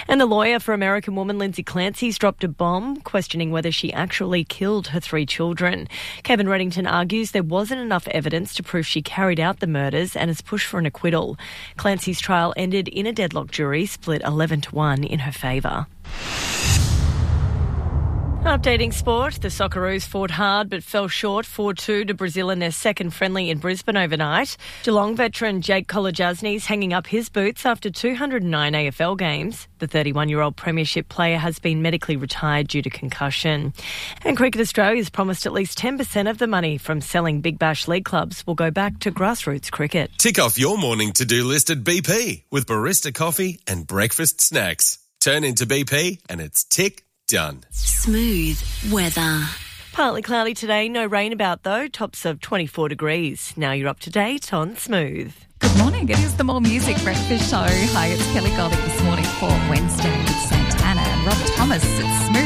And the lawyer for American woman Lindsay Clancy's dropped a bomb, questioning whether she actually killed her 3 children. Kevin Reddington argues there wasn't enough evidence to prove she carried out the murders and has pushed for an acquittal. Clancy's trial ended in a deadlock jury, split 11-1 in her favour. Updating sport, the Socceroos fought hard but fell short 4-2 to Brazil in their second friendly in Brisbane overnight. Geelong veteran Jake Kolodjasny's hanging up his boots after 209 AFL games. The 31-year-old premiership player has been medically retired due to concussion. And Cricket Australia's promised at least 10% of the money from selling Big Bash League clubs will go back to grassroots cricket. Tick off your morning to-do list at BP with barista coffee and breakfast snacks. Turn into BP and it's tick done. Smooth weather. Partly cloudy today, no rain about though, tops of 24 degrees. Now you're up to date on Smooth. Good morning, it is the More Music Breakfast Show. Hi, it's Kelly Golding this morning for Wednesday with Santana and Rob Thomas. It's Smooth.